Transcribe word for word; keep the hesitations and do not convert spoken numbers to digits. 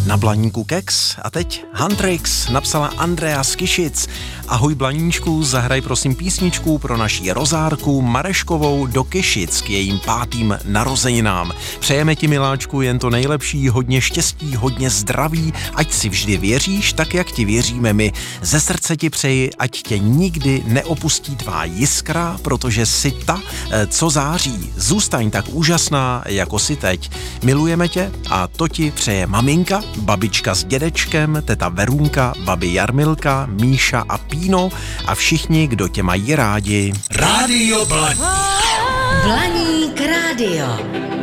na Blaníku keks a teď Huntrix napsala Andrea z Kyšic. Ahoj Blaníčku, zahraj prosím písničku pro naši Rozárku Mareškovou do Kyšic k jejím pátým narozeninám. Přejeme ti, miláčku, jen to nejlepší, hodně štěstí, hodně zdraví, ať si vždy věříš, tak jak ti věříme my. Ze srdce ti přeji, ať tě nikdy neopustí tvá jiskra, protože jsi ta, co září. Zůstaň tak úžasná, jako jsi teď. Milujeme tě a to ti přeje maminka, babička s dědečkem, teta Verunka, babi Jarmilka, Míša a Píno a všichni, kdo tě mají rádi. Rádio Blaník. Blaník rádio.